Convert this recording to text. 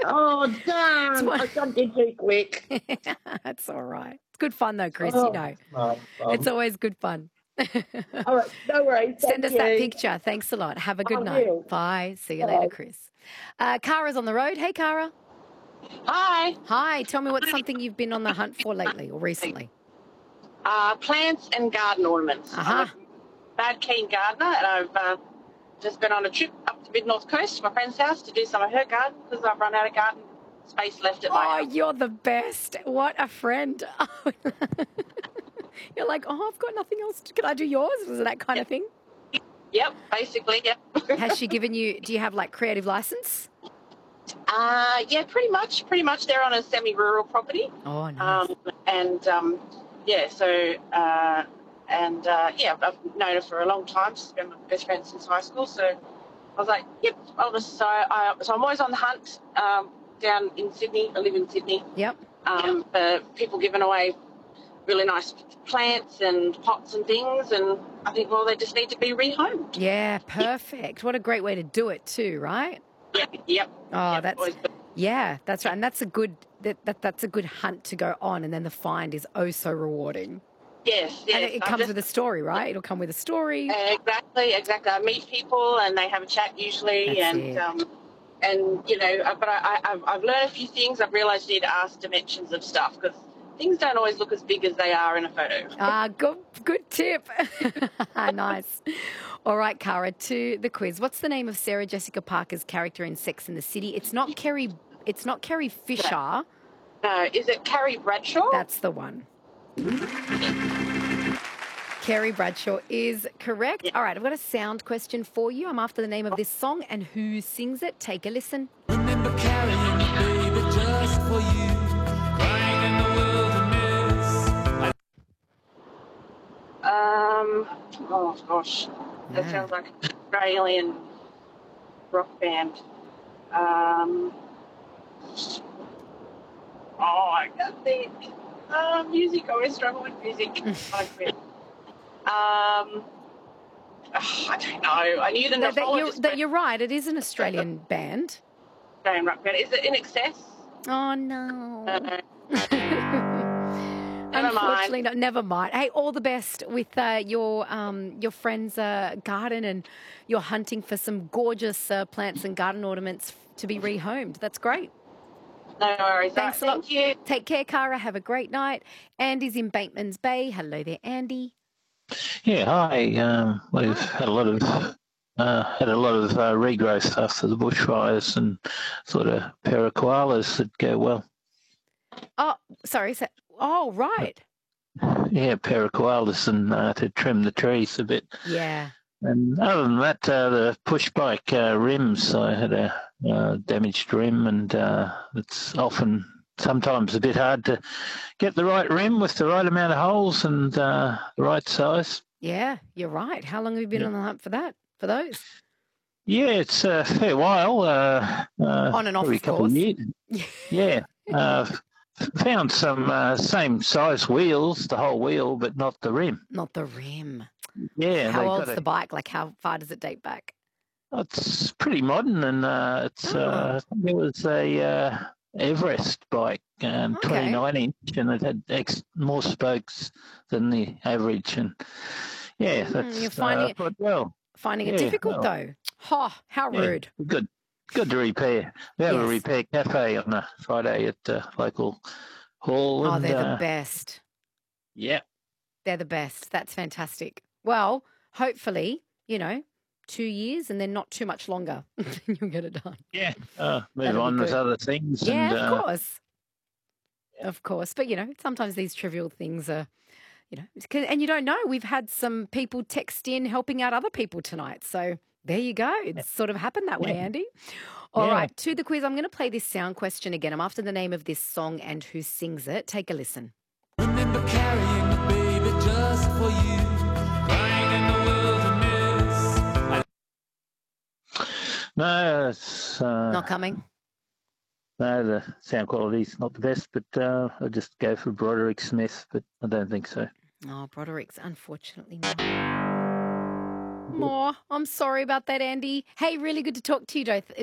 Oh, damn. I jumped in too quick. That's all right. It's good fun though, Chris, Oh, you know. no. It's always good fun. All right. No worries. Send Thank us that you. picture. Thanks a lot. Have a good I night. will. Bye. See you later, Bye. Chris. Kara's on the road. Hey, Kara. Hi. Hi. Tell me what's something you've been on the hunt for lately or recently. Plants and garden ornaments. I'm a bad keen gardener, and I've just been on a trip up to mid-north coast to my friend's house to do some of her garden because I've run out of garden space left at my house. Oh, you're the best. What a friend. You're like, oh, I've got nothing else. Can I do yours? Was it that kind of thing? Yep, basically, yep. Has she given you, do you have like creative license? Yeah, pretty much. Pretty much they're on a semi-rural property. Oh, nice. Yeah, I've known her for a long time. She's been my best friend since high school. So I was like, yep, so I'm always on the hunt down in Sydney. I live in Sydney. Yep. For people giving away really nice plants and pots and things, and I think, well, they just need to be rehomed. Yeah, perfect. What a great way to do it too, right? Yep. Oh, yep, that's right, and that's a good that's a good hunt to go on, and then the find is oh so rewarding. Yes. And it comes with a story, right? It'll come with a story. Exactly. I meet people and they have a chat usually, and you know, but I've learned a few things. I've realised you need to ask dimensions of stuff because things don't always look as big as they are in a photo. Good tip. Nice. All right, Kara, to the quiz. What's the name of Sarah Jessica Parker's character in Sex and the City? It's not Carrie Fisher. No, is it Carrie Bradshaw? That's the one. Carrie Bradshaw is correct. All right, I've got a sound question for you. I'm after the name of this song and who sings it. Take a listen. Remember carrying me, baby, just for you, crying in the wilderness. Oh gosh, that sounds like an Australian rock band. I can't think. Music. I always struggle with music. I don't know. I knew the that you're right. It is an Australian band. Australian rock band. Is it In Excess? Oh no. Unfortunately, never mind. Hey, all the best with your friend's garden, and you're hunting for some gorgeous plants and garden ornaments to be rehomed. That's great. No worries. Thanks a lot. Thank you. Take care, Kara. Have a great night. Andy's in Bateman's Bay. Hello there, Andy. Yeah, hi. We've had a lot of regrowth after the bushfires, and sort of parakoalas that go well. Oh, sorry. Right. Yeah, parakoalas and to trim the trees a bit. Yeah. And other than that, the push bike rims, I had a damaged rim, and it's sometimes a bit hard to get the right rim with the right amount of holes and the right size. Yeah, you're right. How long have you been on the hunt for those? Yeah, it's a fair while. On and off, probably a couple of years. Yeah. Found some same size wheels, the whole wheel, but not the rim. Not the rim. Yeah. How old's the bike? Like, how far does it date back? It's pretty modern, and it was a Everest bike, 29-inch, and it had more spokes than the average. And yeah, that's you're finding it difficult though. Oh, how rude. Good to repair. We have a repair cafe on a Friday at the local hall. Oh, they're the best. Yeah. They're the best. That's fantastic. Well, hopefully, 2 years and then not too much longer. You'll get it done. Yeah. Move on with other things. Yeah, of course. Yeah. Of course. But, sometimes these trivial things are, and you don't know. We've had some people text in helping out other people tonight. So there you go. It's sort of happened that way, Andy. All right. To the quiz. I'm going to play this sound question again. I'm after the name of this song and who sings it. Take a listen. Remember carrying me, baby, just for you, crying in the wilderness. No, it's not coming. No, the sound quality's not the best, but I'll just go for Broderick Smith, but I don't think so. Oh, Broderick's unfortunately not. Oh, I'm sorry about that, Andy. Hey, really good to talk to you, Joe.